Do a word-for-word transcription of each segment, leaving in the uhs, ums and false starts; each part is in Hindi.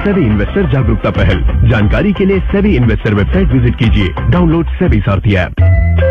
सेबी इन्वेस्टर जागरूकता पहल। जानकारी के लिए सेबी इन्वेस्टर वेबसाइट विजिट कीजिए। डाउनलोड सेबी सारथी ऐप।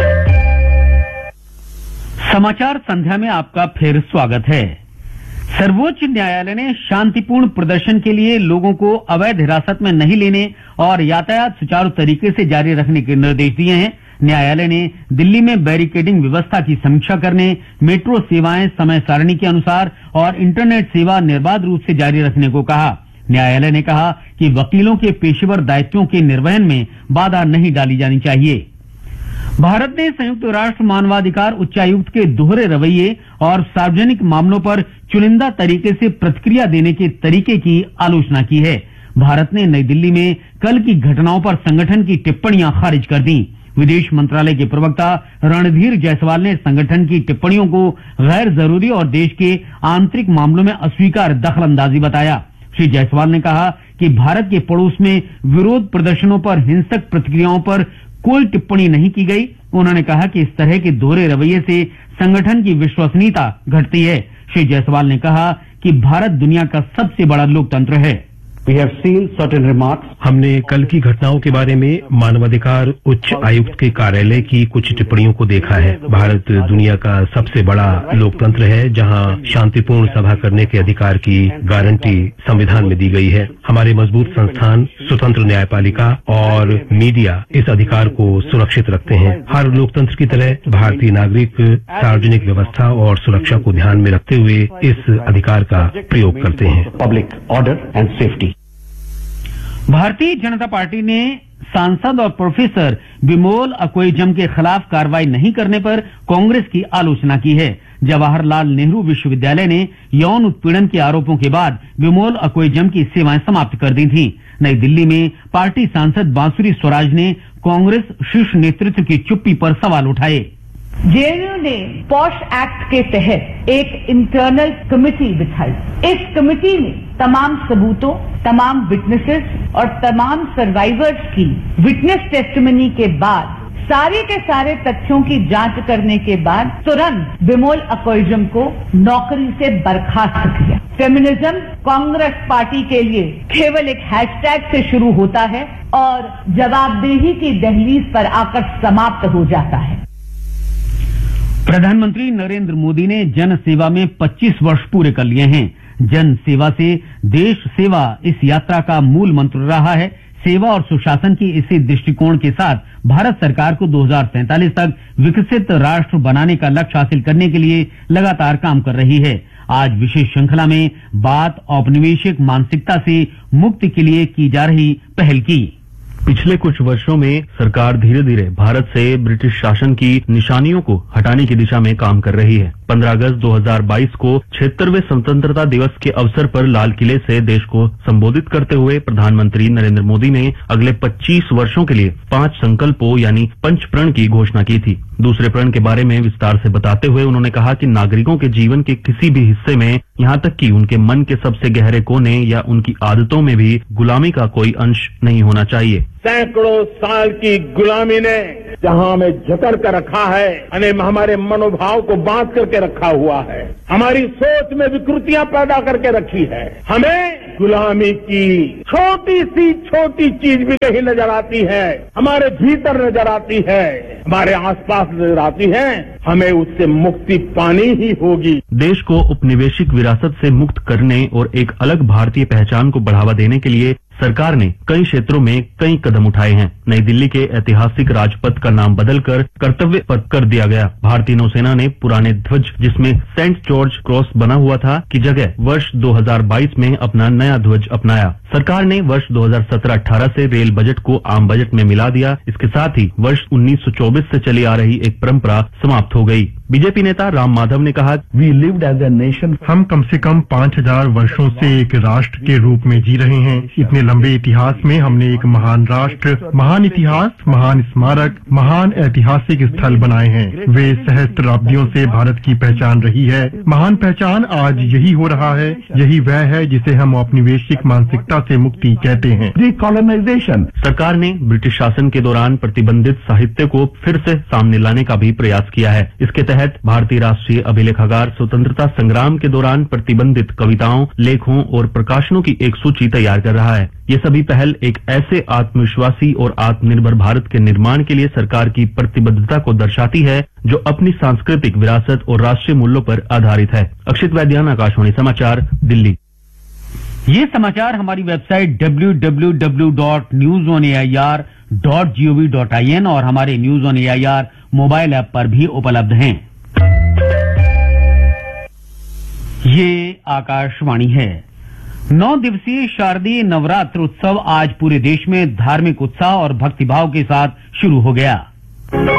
समाचार संध्या में आपका फिर स्वागत है। सर्वोच्च न्यायालय ने शांतिपूर्ण प्रदर्शन के लिए लोगों को अवैध हिरासत में नहीं लेने और यातायात सुचारू तरीके से जारी रखने के निर्देश दिए हैं। न्यायालय ने दिल्ली में बैरिकेडिंग व्यवस्था की समीक्षा करने, मेट्रो सेवाएं समय सारणी के अनुसार और इंटरनेट सेवा निर्बाध रूप से जारी रखने को कहा। न्यायालय ने कहा कि वकीलों के पेशेवर दायित्वों के निर्वहन में बाधा नहीं डाली जानी चाहिए। भारत ने संयुक्त राष्ट्र मानवाधिकार उच्चायुक्त के दोहरे रवैये और सार्वजनिक मामलों पर चुनिंदा तरीके से प्रतिक्रिया देने के तरीके की आलोचना की है। भारत ने नई दिल्ली में कल की घटनाओं पर संगठन की टिप्पणियां खारिज कर दी। विदेश मंत्रालय के प्रवक्ता रणधीर जायसवाल ने संगठन की टिप्पणियों को गैर जरूरी और देश के आंतरिक मामलों में अस्वीकार दखलंदाजी बताया। श्री जायसवाल ने कहा कि भारत के पड़ोस में विरोध प्रदर्शनों पर हिंसक प्रतिक्रियाओं पर कोई टिप्पणी नहीं की गई। उन्होंने कहा कि इस तरह के दोहरे रवैये से संगठन की विश्वसनीयता घटती है। श्री जायसवाल ने कहा कि भारत दुनिया का सबसे बड़ा लोकतंत्र है। We have seen certain remarks. हमने कल की घटनाओं के बारे में मानवाधिकार उच्च आयुक्त के कार्यालय की कुछ टिप्पणियों को देखा है। भारत दुनिया का सबसे बड़ा लोकतंत्र है, जहां शांतिपूर्ण सभा करने के अधिकार की गारंटी संविधान में दी गई है। हमारे मजबूत संस्थान, स्वतंत्र न्यायपालिका और मीडिया इस अधिकार को सुरक्षित रखते हैं। हर लोकतंत्र की तरह भारतीय नागरिक सार्वजनिक व्यवस्था और सुरक्षा को ध्यान में रखते हुए इस अधिकार का प्रयोग करते हैं। Public order and safety. Bharatiya Janata party ने सांसद और प्रोफेसर बिमोल अकोइजम के खिलाफ कार्रवाई नहीं करने पर कांग्रेस की आलोचना की है। जवाहरलाल नेहरू विश्वविद्यालय ने यौन उत्पीड़न के आरोपों के बाद बिमोल अकोइजम की सेवाएं समाप्त कर दी थीं। नई दिल्ली में पार्टी सांसद बांसुरी स्वराज ने कांग्रेस शीर्ष नेतृत्व की चुप्पी पर सवाल उठाए। जेएनयू ने पॉश एक्ट के तहत एक इंटरनल कमेटी बिठाई। इस कमेटी ने तमाम सबूतों, तमाम विटनेसेस और तमाम सर्वाइवर्स की विटनेस टेस्टिमनी के बाद सारे के सारे तथ्यों की जांच करने के बाद तुरंत बिमोल अकोइजम को नौकरी से बर्खास्त किया। फेमिनिज्म कांग्रेस पार्टी के लिए केवल एक हैशटैग से शुरू होता है और जवाबदेही की दहलीज पर आकर समाप्त हो जाता है। प्रधानमंत्री नरेंद्र मोदी ने जन सेवा में पच्चीस वर्ष पूरे कर लिए हैं। जन सेवा से देश सेवा इस यात्रा का मूल मंत्र रहा है। सेवा और सुशासन की इसी दृष्टिकोण के साथ भारत सरकार को दो हज़ार सैंतालीस तक विकसित राष्ट्र बनाने का लक्ष्य हासिल करने के लिए लगातार काम कर रही है। आज विशेष श्रृंखला में बात औपनिवेशिक मानसिकता से मुक्ति के लिए की जा रही पहल की। पिछले कुछ वर्षों में सरकार धीरे धीरे भारत से ब्रिटिश शासन की निशानियों को हटाने की दिशा में काम कर रही है। पंद्रह अगस्त दो हज़ार बाईस को छिहत्तरवें स्वतंत्रता दिवस के अवसर पर लाल किले से देश को संबोधित करते हुए प्रधानमंत्री नरेंद्र मोदी ने अगले पच्चीस वर्षों के लिए पांच संकल्पों यानी पंच प्रण की घोषणा की थी। दूसरे प्रण के बारे में विस्तार से बताते हुए उन्होंने कहा कि नागरिकों के जीवन के किसी भी हिस्से में, यहाँ तक कि उनके मन के सबसे गहरे कोने या उनकी आदतों में भी गुलामी का कोई अंश नहीं होना चाहिए। सैकड़ों साल की गुलामी ने जहां हमें जकड़ कर रखा है, हमारे मनोभाव को बांध करके रखा हुआ है, हमारी सोच में विकृतियां पैदा करके रखी है। हमें गुलामी की छोटी सी छोटी चीज भी कहीं नजर आती है, हमारे भीतर नजर आती है, हमारे आसपास नजर आती है, हमें उससे मुक्ति पानी ही होगी। देश को उपनिवेशिक विरासत से मुक्त करने और एक अलग भारतीय पहचान को बढ़ावा देने के लिए सरकार ने कई क्षेत्रों में कई कदम उठाए हैं। नई दिल्ली के ऐतिहासिक राजपथ का नाम बदलकर कर्तव्य पथ कर दिया गया। भारतीय नौसेना ने पुराने ध्वज जिसमें सेंट जॉर्ज क्रॉस बना हुआ था की जगह वर्ष दो हज़ार बाईस में अपना नया ध्वज अपनाया। सरकार ने वर्ष दो हज़ार सत्रह अठारह से रेल बजट को आम बजट में मिला दिया। इसके साथ ही वर्ष उन्नीस सौ चौबीस से चली आ रही एक परंपरा समाप्त हो गई। बीजेपी नेता राम माधव ने कहा, we lived as a nation. हम कम से कम पाँच हजार वर्षों से एक राष्ट्र के रूप में जी रहे हैं। इतने लंबे इतिहास में हमने एक महान राष्ट्र, महान इतिहास, महान स्मारक, महान ऐतिहासिक स्थल बनाए हैं। वे सहस्त्राब्दियों से भारत की पहचान रही है। महान पहचान आज यही हो रहा है। यही वह है जिसे हम औपनिवेशिक मानसिकता से मुक्ति कहते हैं। Decolonization. सरकार ने ब्रिटिश शासन के दौरान प्रतिबंधित साहित्य को फिर से सामने लाने का भी प्रयास किया है। इसके तहत भारतीय राष्ट्रीय अभिलेखागार स्वतंत्रता संग्राम के दौरान प्रतिबंधित कविताओं, लेखों और प्रकाशनों की एक सूची तैयार कर रहा है। ये सभी पहल एक ऐसे आत्मविश्वासी और आत्मनिर्भर भारत के निर्माण के लिए सरकार की प्रतिबद्धता को दर्शाती है जो अपनी सांस्कृतिक विरासत और राष्ट्रीय मूल्यों पर आधारित है। अक्षित वैद्यान, आकाशवाणी समाचार, दिल्ली। ये समाचार हमारी website W W W dot news on A I R dot G O V dot I N और हमारे news on A I R mobile app पर भी उपलब्ध हैं। ये आकाशवाणी है। नौ दिवसीय शारदीय नवरात्र उत्सव आज पूरे देश में धार्मिक उत्साह और भक्तिभाव के साथ शुरू हो गया।